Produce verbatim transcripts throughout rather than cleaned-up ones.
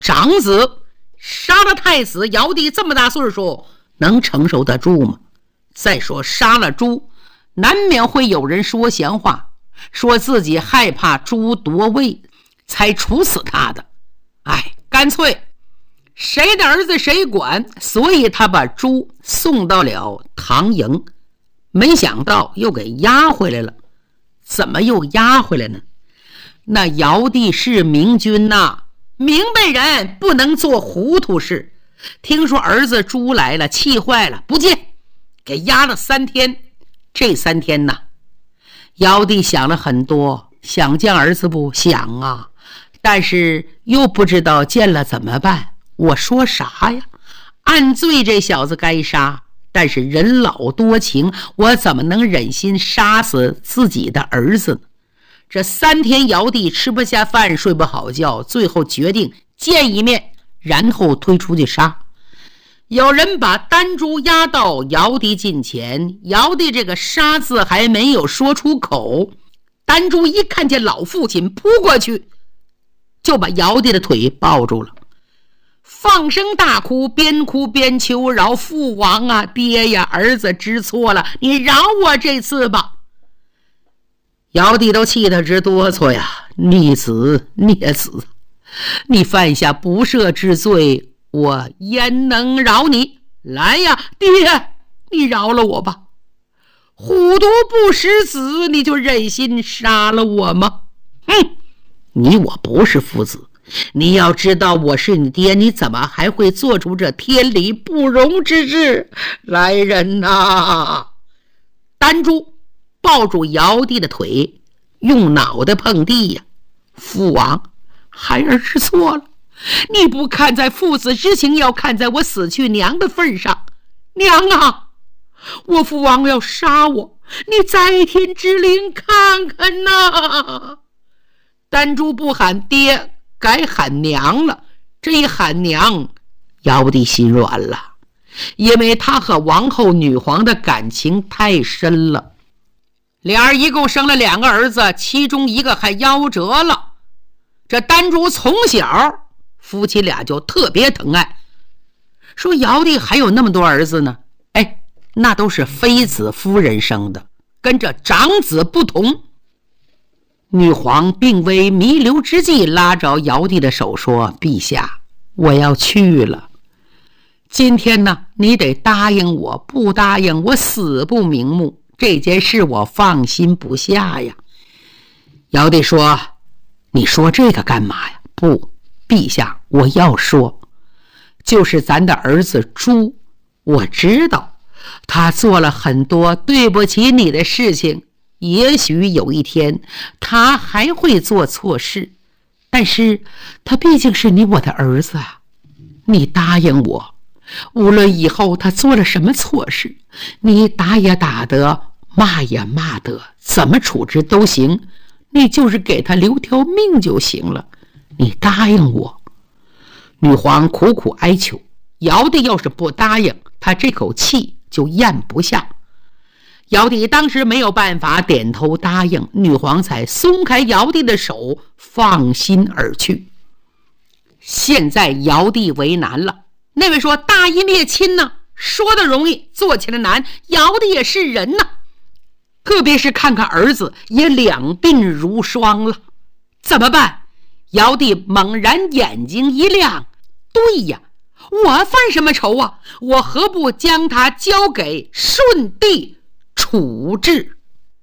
长子杀了太子，尧帝这么大岁数能承受得住吗？再说杀了猪，难免会有人说闲话，说自己害怕猪夺位才处死他的。哎，干脆谁的儿子谁管，所以他把猪送到了唐营，没想到又给押回来了。怎么又押回来呢？那尧帝是明君呐、啊，明白人不能做糊涂事。听说儿子猪来了，气坏了，不见，给押了三天。这三天呐，尧帝想了很多，想见儿子不？想啊，但是又不知道见了怎么办。我说啥呀？按罪这小子该杀，但是人老多情，我怎么能忍心杀死自己的儿子呢？这三天尧帝吃不下饭，睡不好觉，最后决定见一面，然后推出去杀。有人把丹朱押到尧帝近前，尧帝这个杀字还没有说出口，丹朱一看见老父亲扑过去，就把尧帝的腿抱住了，放声大哭，边哭边求饶：父王啊，爹呀，儿子知错了，你饶我这次吧。尧帝都气得直哆嗦呀，逆子孽子，你犯下不赦之罪，我焉能饶你？来呀，爹，你饶了我吧。虎毒不食子，你就忍心杀了我吗？哼，你我不是父子，你要知道我是你爹，你怎么还会做出这天理不容之事？来人呐！丹朱抱住尧帝的腿，用脑袋碰地呀！父王，孩儿知错了，你不看在父子之情，要看在我死去娘的份上。娘啊，我父王要杀我，你在天之灵看看呐！丹朱不喊爹，改喊娘了。这一喊娘，尧帝心软了，因为他和王后女皇的感情太深了。俩人一共生了两个儿子，其中一个还夭折了。这丹朱从小夫妻俩就特别疼爱。说尧帝还有那么多儿子呢，哎，那都是妃子夫人生的，跟这长子不同。女皇病危弥留之际，拉着尧帝的手说：陛下，我要去了，今天呢，你得答应我，不答应我死不瞑目，这件事我放心不下呀。尧帝说：你说这个干嘛呀？不，陛下，我要说，就是咱的儿子朱，我知道他做了很多对不起你的事情，也许有一天他还会做错事，但是他毕竟是你我的儿子啊，你答应我，无论以后他做了什么错事，你打也打得，骂也骂得，怎么处置都行，你就是给他留条命就行了，你答应我。女皇苦苦哀求，尧帝要是不答应，他这口气就咽不下。尧帝当时没有办法，点头答应，女皇才松开尧帝的手，放心而去。现在尧帝为难了，那位说大义灭亲呢，说的容易，做起来难。尧帝也是人呢，特别是看看儿子也两鬓如霜了，怎么办？尧帝猛然眼睛一亮，对呀，我犯什么仇啊？我何不将他交给舜帝处置？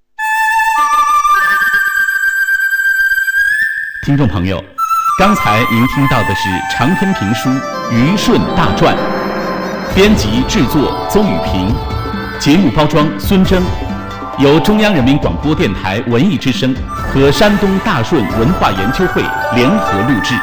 听众朋友，刚才您听到的是长篇评书《虞舜大传》，编辑制作邹宇平，节目包装孙征，由中央人民广播电台文艺之声和山东大顺文化研究会联合录制。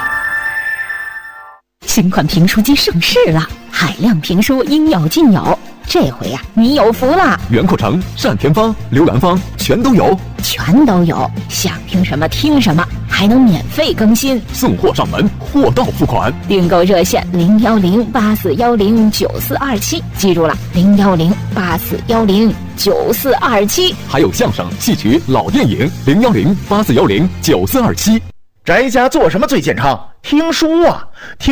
新款评书机上市了，海量评书应有尽有，这回呀、啊，你有福了！ 袁阔成、单田芳、刘兰芳全都有， 全都有，想听什么听什么，还能免费更新， 送货上门，货到付款。 订购热线零幺零八四幺零九四二七，记住了，零幺零八四幺零九四二七。 还有相声、戏曲、老电影，零幺零八四幺零九四二七。 宅家做什么最健康？听书啊，听。